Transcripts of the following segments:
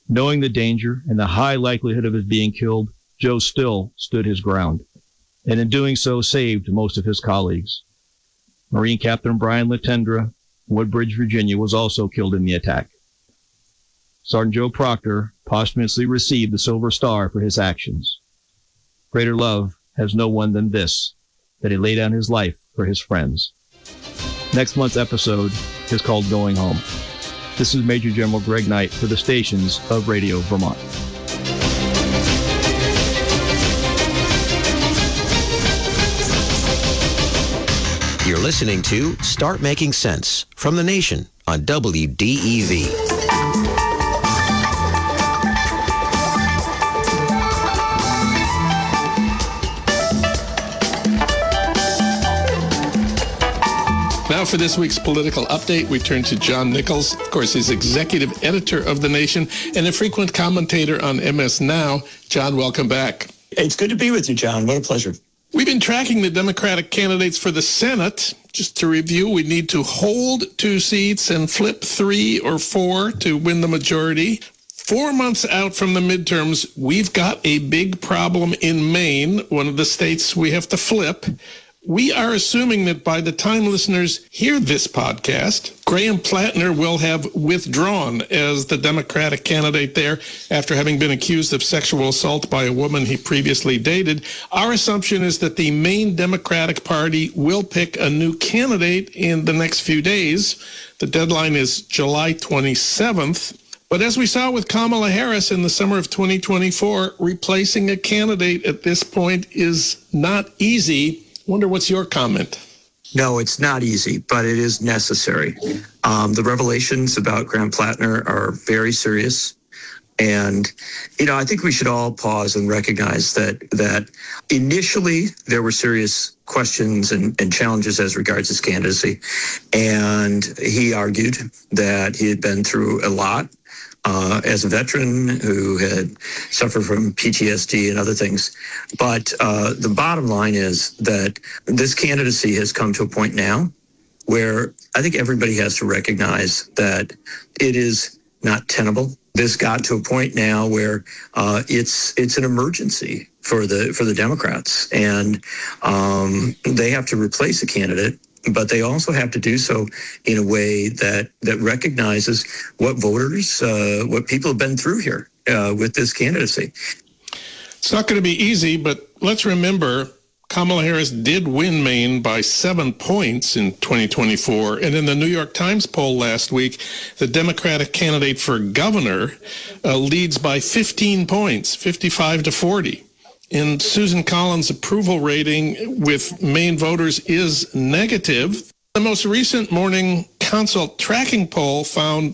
Knowing the danger and the high likelihood of his being killed, Joe still stood his ground, and in doing so saved most of his colleagues. Marine Captain Brian Latendra, Woodbridge, Virginia, was also killed in the attack. Sergeant Joe Proctor posthumously received the Silver Star for his actions. Greater love has no one than this, that he laid down his life for his friends. Next month's episode is called Going Home. This is Major General Greg Knight for the stations of Radio Vermont. You're listening to Start Making Sense from The Nation on WDEV. Now for this week's political update, we turn to John Nichols. Of course, he's executive editor of The Nation and a frequent commentator on MS Now. John, welcome back. It's good to be with you, John. What a pleasure. We've been tracking the Democratic candidates for the Senate. Just to review, we need to hold 2 seats and flip 3 or 4 to win the majority. 4 months out from the midterms, we've got a big problem in Maine, one of the states we have to flip. We are assuming that by the time listeners hear this podcast, Graham Plattner will have withdrawn as the Democratic candidate there after having been accused of sexual assault by a woman he previously dated. Our assumption is that the Maine Democratic Party will pick a new candidate in the next few days. The deadline is July 27th. But as we saw with Kamala Harris in the summer of 2024, replacing a candidate at this point is not easy. Wonder what's your comment? No, it's not easy, but it is necessary. The revelations about Graham Plattner are very serious. And, I think we should all pause and recognize that initially there were serious questions and challenges as regards his candidacy. And he argued that he had been through a lot. As a veteran who had suffered from PTSD and other things. But the bottom line is that this candidacy has come to a point now where I think everybody has to recognize that it is not tenable. This got to a point now where it's an emergency for the Democrats, and they have to replace a candidate. But they also have to do so in a way that recognizes what voters, what people have been through here with this candidacy. It's not going to be easy, but let's remember Kamala Harris did win Maine by 7 points in 2024. And in the New York Times poll last week, the Democratic candidate for governor leads by 15 points, 55-40. And Susan Collins' approval rating with Maine voters is negative. The most recent Morning Consult tracking poll found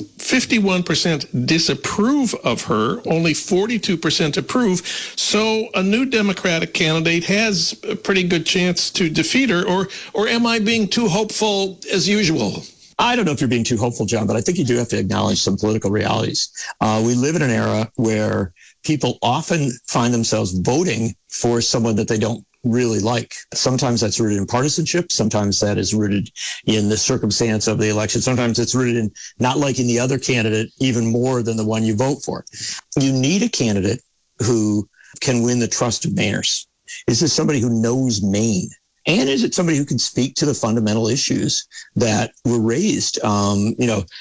51% disapprove of her, only 42% approve. So a new Democratic candidate has a pretty good chance to defeat her, or am I being too hopeful as usual? I don't know if you're being too hopeful, John, but I think you do have to acknowledge some political realities. We live in an era where people often find themselves voting for someone that they don't really like. Sometimes that's rooted in partisanship. Sometimes that is rooted in the circumstance of the election. Sometimes it's rooted in not liking the other candidate even more than the one you vote for. You need a candidate who can win the trust of Mainers. Is this somebody who knows Maine? And is it somebody who can speak to the fundamental issues that were raised, have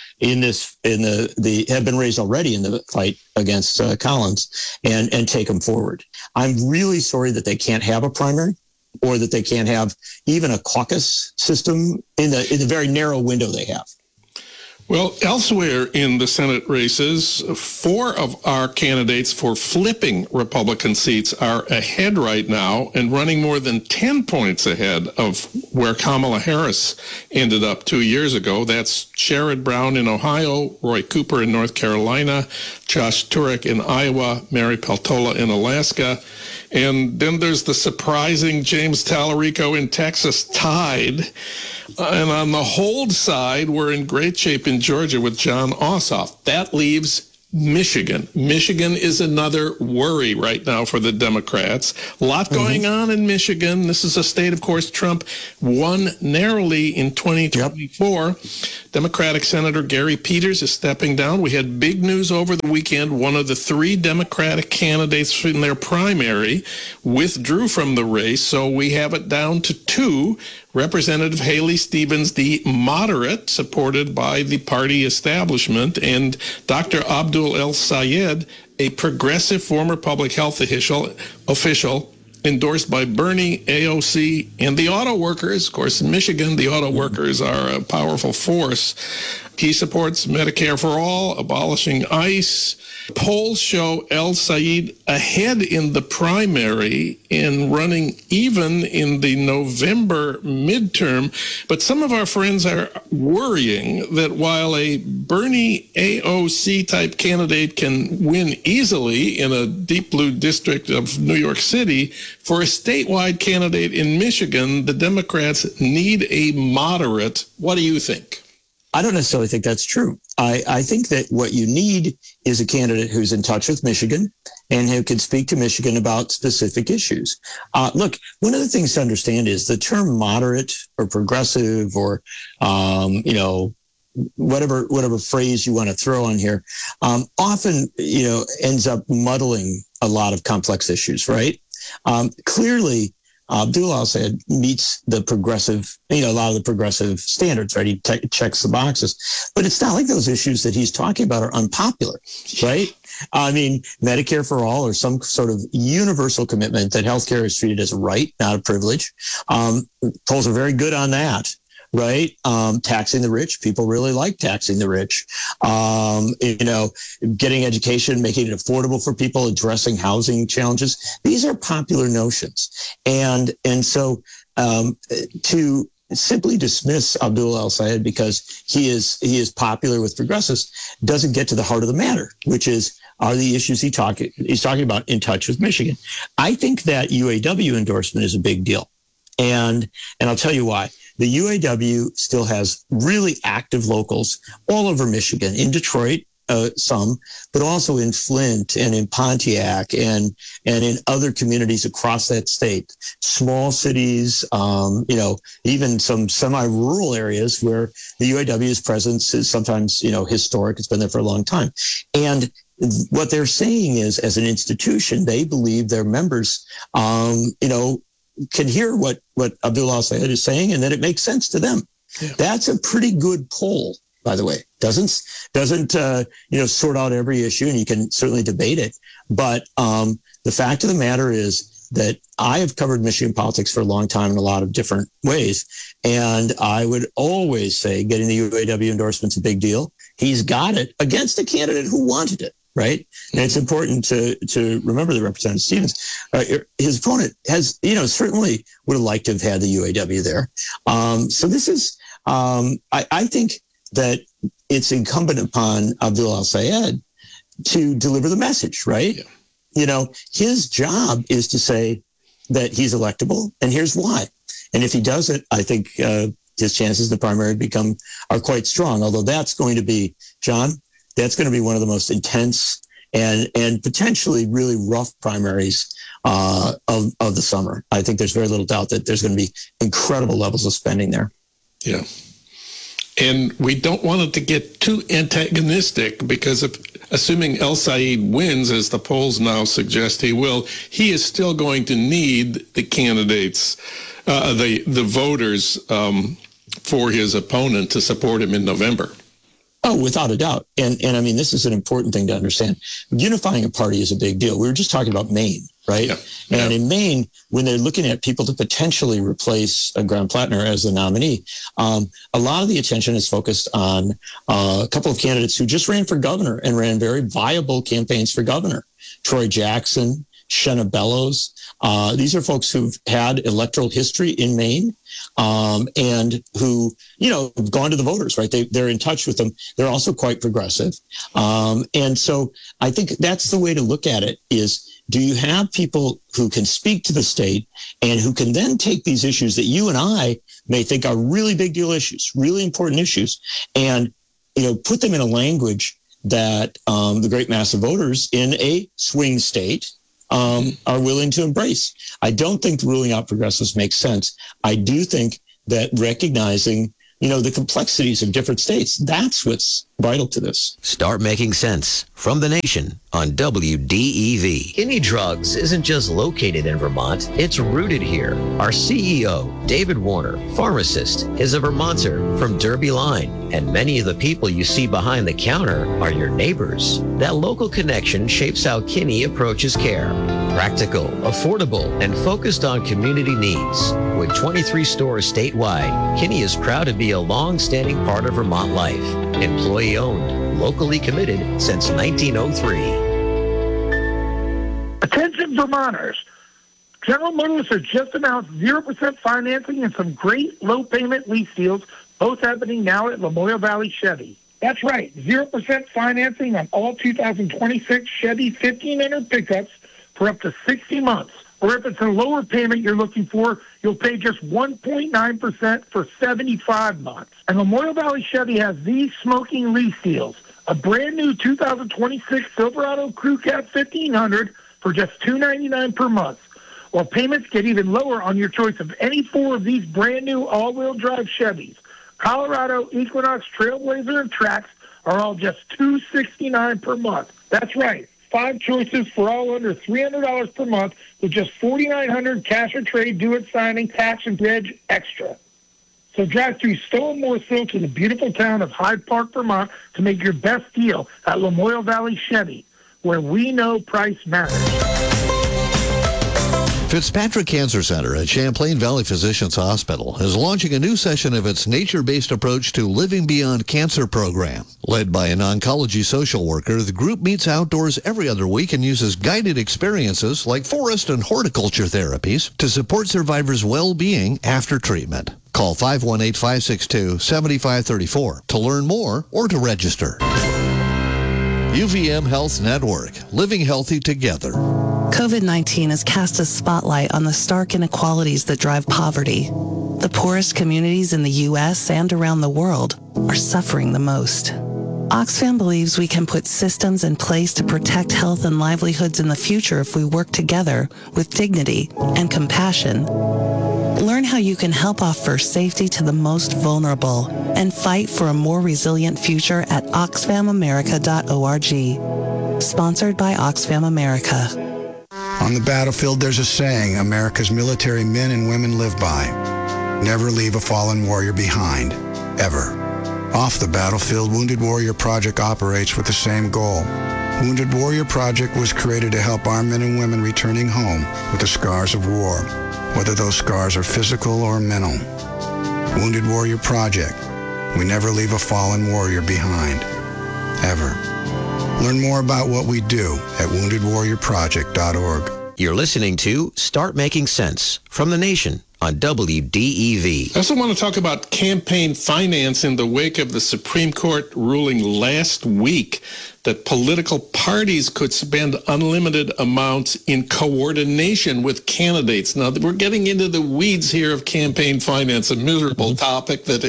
been raised already in the fight against Collins, and take them forward? I'm really sorry that they can't have a primary, or that they can't have even a caucus system in the very narrow window they have. Well, elsewhere in the Senate races, 4 of our candidates for flipping Republican seats are ahead right now and running more than 10 points ahead of where Kamala Harris ended up 2 years ago. That's Sherrod Brown in Ohio, Roy Cooper in North Carolina, Josh Turek in Iowa, Mary Peltola in Alaska. And then there's the surprising James Tallarico in Texas tied. And on the hold side, we're in great shape in Georgia with Jon Ossoff. That leaves Michigan. Michigan is another worry right now for the Democrats. A lot going on in Michigan. This is a state, of course, Trump won narrowly in 2024. Yep. Democratic Senator Gary Peters is stepping down. We had big news over the weekend. One of the three Democratic candidates in their primary withdrew from the race, so we have it down to two. Representative Haley Stevens, the moderate, supported by the party establishment, and Dr. Abdul El Sayed, a progressive former public health official endorsed by Bernie, AOC, and the auto workers. Of course, in Michigan, the auto workers are a powerful force. He supports Medicare for all, abolishing ICE. Polls show El Sayed ahead in the primary and running even in the November midterm. But some of our friends are worrying that while a Bernie AOC type candidate can win easily in a deep blue district of New York City, for a statewide candidate in Michigan, the Democrats need a moderate. What do you think? I don't necessarily think that's true. I think that what you need is a candidate who's in touch with Michigan and who can speak to Michigan about specific issues. Look, one of the things to understand is the term moderate or progressive or, whatever phrase you want to throw on here, often, ends up muddling a lot of complex issues, right? Clearly, Abdul El Sayed meets the progressive, a lot of the progressive standards, right? He checks the boxes, but it's not like those issues that he's talking about are unpopular, right? I mean, Medicare for all or some sort of universal commitment that healthcare is treated as a right, not a privilege. Polls are very good on that. Right? Taxing the rich. People really like taxing the rich. Getting education, making it affordable for people, addressing housing challenges. These are popular notions. And so to simply dismiss Abdul El Sayed because he is popular with progressives doesn't get to the heart of the matter, which is, are the issues he's talking about in touch with Michigan? I think that UAW endorsement is a big deal. And I'll tell you why. The UAW still has really active locals all over Michigan, in Detroit, some, but also in Flint and in Pontiac and in other communities across that state. Small cities, even some semi-rural areas where the UAW's presence is sometimes, historic. It's been there for a long time. And what they're saying is, as an institution, they believe their members, can hear what Abdul El Sayed is saying, and that it makes sense to them. Yeah. That's a pretty good poll, by the way. Doesn't sort out every issue, and you can certainly debate it. But the fact of the matter is that I have covered Michigan politics for a long time in a lot of different ways, and I would always say getting the UAW endorsement is a big deal. He's got it against a candidate who wanted it. Right. And it's important to remember that Representative Stevens, his opponent has, certainly would have liked to have had the UAW there. So this is, I think that it's incumbent upon Abdul El Sayed to deliver the message, right? Yeah. His job is to say that he's electable, and here's why. And if he does it, I think his chances in the primary are quite strong, although that's going to be, John, that's going to be one of the most intense and potentially really rough primaries of the summer. I think there's very little doubt that there's going to be incredible levels of spending there. Yeah. And we don't want it to get too antagonistic because assuming El Sayed wins, as the polls now suggest he will, he is still going to need the candidates, the voters for his opponent to support him in November. Oh, without a doubt. And I mean, this is an important thing to understand. Unifying a party is a big deal. We were just talking about Maine, right? Yeah. And in Maine, when they're looking at people to potentially replace Graham Plattner as the nominee, a lot of the attention is focused on a couple of candidates who just ran for governor and ran very viable campaigns for governor. Troy Jackson, Shenna Bellows. These are folks who've had electoral history in Maine and who, have gone to the voters, right? They're in touch with them. They're also quite progressive. And so I think that's the way to look at it is, do you have people who can speak to the state and who can then take these issues that you and I may think are really big deal issues, really important issues, and, put them in a language that the great mass of voters in a swing state are willing to embrace. I don't think ruling out progressives makes sense. I do think that recognizing, the complexities of different states, that's what's vital to this. Start Making Sense from the Nation on WDEV. Kinney Drugs isn't just located in Vermont, it's rooted here. Our CEO, David Warner, pharmacist, is a Vermonter from Derby Line, and many of the people you see behind the counter are your neighbors. That local connection shapes how Kinney approaches care. Practical, affordable, and focused on community needs. With 23 stores statewide, Kinney is proud to be a long-standing part of Vermont life. Employee-owned, locally committed since 1903. Attention Vermonters. General Motors has just announced 0% financing and some great low-payment lease deals, both happening now at Lamoille Valley Chevy. That's right, 0% financing on all 2026 Chevy 1500 pickups for up to 60 months. Or if it's a lower payment you're looking for, you'll pay just 1.9% for 75 months. And Lamoille Valley Chevy has these smoking lease deals. A brand new 2026 Silverado Crew Cab 1500 for just $299 per month. While payments get even lower on your choice of any four of these brand new all-wheel drive Chevys. Colorado, Equinox, Trailblazer, and Trax are all just $269 per month. That's right. 5 choices for all under $300 per month with just $4,900 cash or trade due at signing, tax and reg extra. So drive through Stowe and Morrisville to the beautiful town of Hyde Park, Vermont to make your best deal at Lamoille Valley Chevy, where we know price matters. Fitzpatrick Cancer Center at Champlain Valley Physicians Hospital is launching a new session of its nature-based approach to Living Beyond Cancer program. Led by an oncology social worker, the group meets outdoors every other week and uses guided experiences like forest and horticulture therapies to support survivors' well-being after treatment. Call 518-562-7534 to learn more or to register. UVM Health Network, living healthy together. COVID-19 has cast a spotlight on the stark inequalities that drive poverty. The poorest communities in the U.S. and around the world are suffering the most. Oxfam believes we can put systems in place to protect health and livelihoods in the future if we work together with dignity and compassion. Learn how you can help offer safety to the most vulnerable and fight for a more resilient future at oxfamamerica.org. Sponsored by Oxfam America. On the battlefield, there's a saying America's military men and women live by. Never leave a fallen warrior behind, ever. Off the battlefield, Wounded Warrior Project operates with the same goal. Wounded Warrior Project was created to help our men and women returning home with the scars of war, whether those scars are physical or mental. Wounded Warrior Project. We never leave a fallen warrior behind, ever. Learn more about what we do at woundedwarriorproject.org. You're listening to Start Making Sense from the Nation on WDEV. I also want to talk about campaign finance in the wake of the Supreme Court ruling last week that political parties could spend unlimited amounts in coordination with candidates. Now, we're getting into the weeds here of campaign finance, a miserable topic that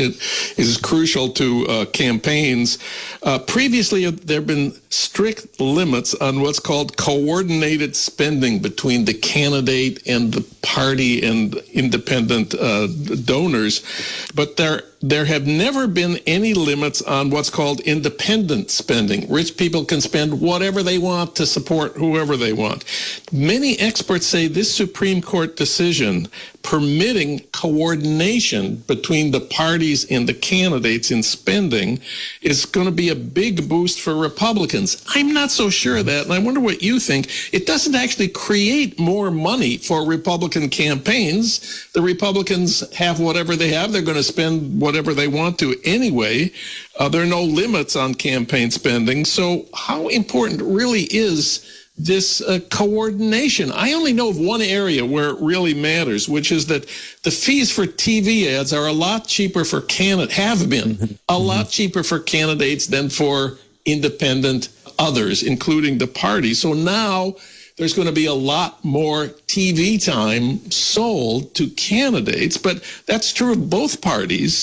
is crucial to campaigns. Previously, there have been strict limits on what's called coordinated spending between the candidate and the party and independent donors. But there have never been any limits on what's called independent spending. Rich people can spend whatever they want to support whoever they want. Many experts say this Supreme Court decision permitting coordination between the parties and the candidates in spending is going to be a big boost for Republicans. I'm not so sure of that, and I wonder what you think. It doesn't actually create more money for Republican campaigns. The Republicans have whatever they have. They're going to spend whatever they want to anyway. There are no limits on campaign spending. So how important really is this coordination? I only know of one area where it really matters, which is that the fees for TV ads are a lot cheaper for have been a lot cheaper for candidates than for independent others, including the party. So now there's going to be a lot more TV time sold to candidates, but that's true of both parties.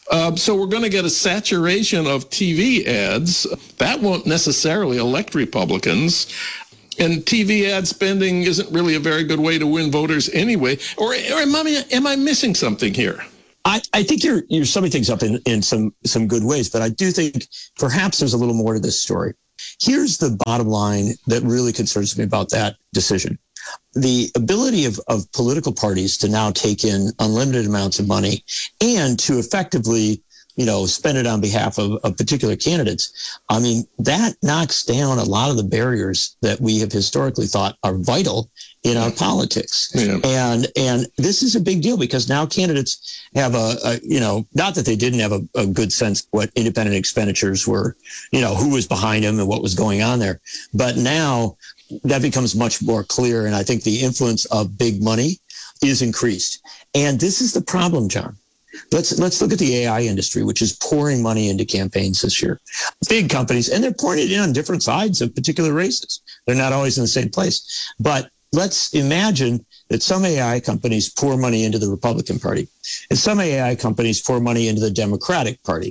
So we're going to get a saturation of TV ads. That won't necessarily elect Republicans. And TV ad spending isn't really a very good way to win voters anyway. Or am I missing something here? I think you're summing things up in some good ways, but I do think perhaps there's a little more to this story. Here's the bottom line that really concerns me about that decision. The ability of political parties to now take in unlimited amounts of money and to effectively, spend it on behalf of particular candidates. I mean, that knocks down a lot of the barriers that we have historically thought are vital in our politics. Yeah. And this is a big deal because now candidates have not that they didn't have a good sense of what independent expenditures were, who was behind them and what was going on there. But now that becomes much more clear. And I think the influence of big money is increased. And this is the problem, John. Let's look at the AI industry, which is pouring money into campaigns this year. Big companies, and they're pouring it in on different sides of particular races. They're not always in the same place. But let's imagine that some AI companies pour money into the Republican Party, and some AI companies pour money into the Democratic Party.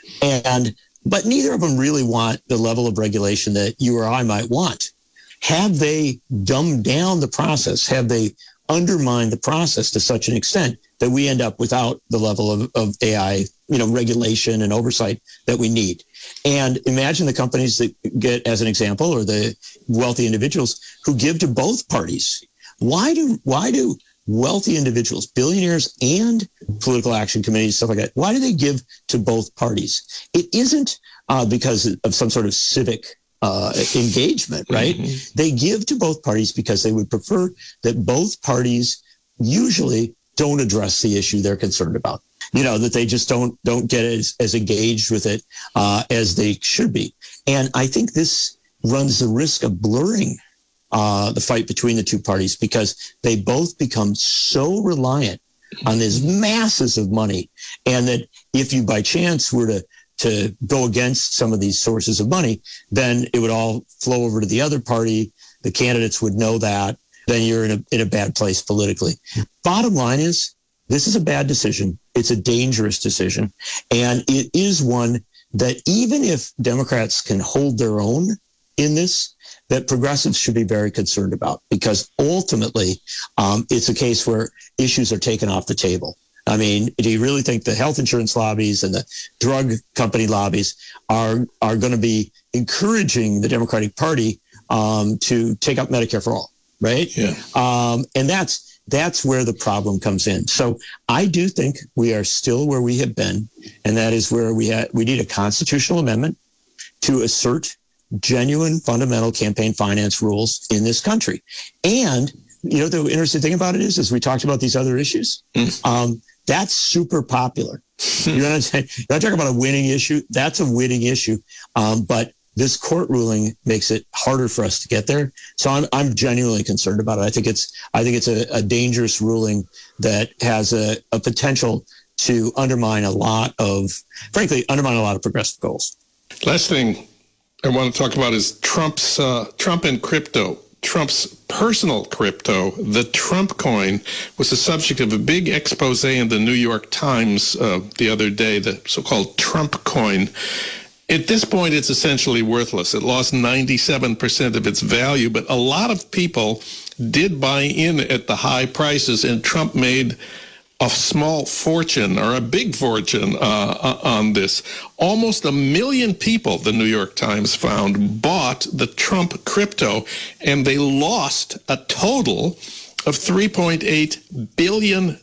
But neither of them really want the level of regulation that you or I might want. Have they dumbed down the process? Have they undermined the process to such an extent that we end up without the level of AI, regulation and oversight that we need? And imagine the companies that get, as an example, or the wealthy individuals who give to both parties. Why do wealthy individuals, billionaires and political action committees, stuff like that, why do they give to both parties? It isn't because of some sort of civic engagement, right? Mm-hmm. They give to both parties because they would prefer that both parties usually don't address the issue they're concerned about. That they just don't get as engaged with it as they should be. And I think this runs the risk of blurring the fight between the two parties because they both become so reliant on these masses of money. And that if you by chance were to go against some of these sources of money, then it would all flow over to the other party. The candidates would know that. Then you're in a bad place politically. Bottom line is, this is a bad decision. It's a dangerous decision. And it is one that even if Democrats can hold their own in this, that progressives should be very concerned about, because ultimately it's a case where issues are taken off the table. I mean, do you really think the health insurance lobbies and the drug company lobbies are going to be encouraging the Democratic Party to take up Medicare for all, right? Yeah. And that's where the problem comes in. So I do think we are still where we have been, and that is where we need a constitutional amendment to assert genuine fundamental campaign finance rules in this country. And the interesting thing about it is we talked about these other issues. That's super popular. You're not talking about a winning issue. That's a winning issue. But this court ruling makes it harder for us to get there. So I'm genuinely concerned about it. I think it's a dangerous ruling that has a potential to undermine a lot of progressive goals. Last thing I want to talk about is Trump and crypto. Trump's personal crypto, the Trump coin, was the subject of a big expose in the New York Times the other day, the so-called Trump coin. At this point, it's essentially worthless. It lost 97% of its value, but a lot of people did buy in at the high prices, and Trump made a small fortune or a big fortune on this. Almost 1 million people, the New York Times found, bought the Trump crypto, and they lost a total of $3.8 billion.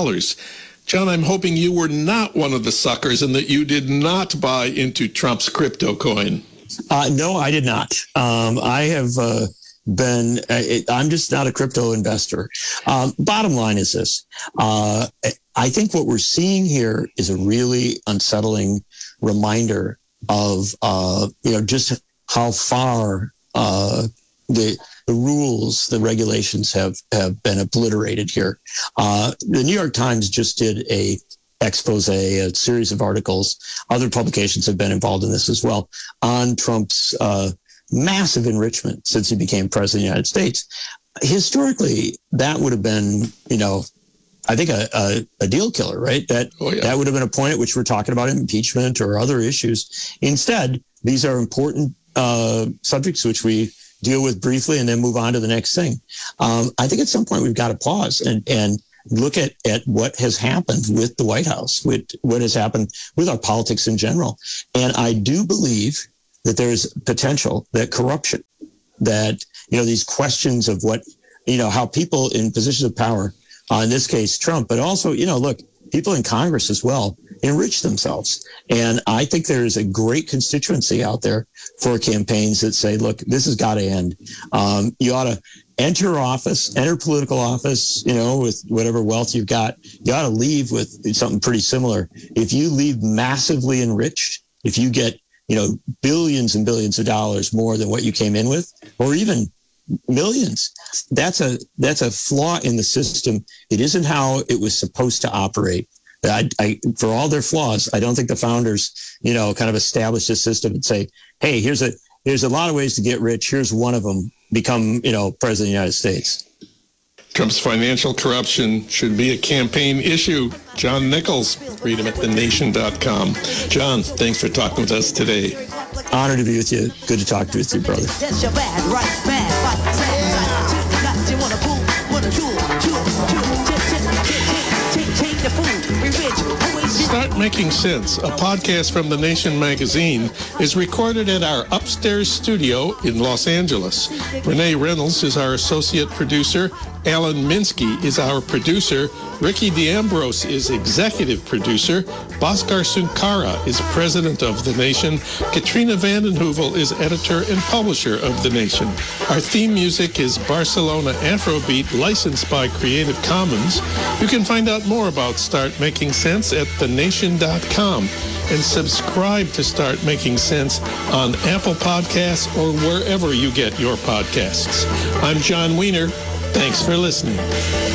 John, I'm hoping you were not one of the suckers and that you did not buy into Trump's crypto coin. No, I did not. I have I'm just not a crypto investor. Bottom line is this. I think what we're seeing here is a really unsettling reminder of, just how far the rules, the regulations have been obliterated here. The New York Times just did a expose, a series of articles. Other publications have been involved in this as well, on Trump's massive enrichment since he became president of the United States. Historically, that would have been, I think, a deal killer, right? That would have been a point at which we're talking about impeachment or other issues. Instead, these are important subjects which we deal with briefly and then move on to the next thing. I think at some point we've got to pause and look at what has happened with the White House, with what has happened with our politics in general. And I do believe that there's potential that corruption, that, these questions of what, how people in positions of power, in this case, Trump, but also, look, people in Congress as well, enrich themselves. And I think there is a great constituency out there for campaigns that say, look, this has got to end. You ought to enter political office, with whatever wealth you've got. You ought to leave with something pretty similar. If you leave massively enriched, if you get, billions and billions of dollars more than what you came in with, or even millions, that's a flaw in the system. It isn't how it was supposed to operate. For all their flaws, I don't think the founders, kind of established a system and say, hey, here's a lot of ways to get rich. Here's one of them. Become, president of the United States. Trump's financial corruption should be a campaign issue. John Nichols, read him at thenation.com. John, thanks for talking with us today. Honored to be with you. Good to talk with you, brother. Start Making Sense, a podcast from The Nation magazine, is recorded at our upstairs studio in Los Angeles. Renee Reynolds is our associate producer. Alan Minsky is our producer. Ricky D'Ambrose is executive producer. Bhaskar Sunkara is president of The Nation. Katrina vanden Heuvel is editor and publisher of The Nation. Our theme music is Barcelona Afrobeat, licensed by Creative Commons. You can find out more about Start Making Sense at thenation.com and subscribe to Start Making Sense on Apple Podcasts or wherever you get your podcasts. I'm John Wiener. Thanks for listening.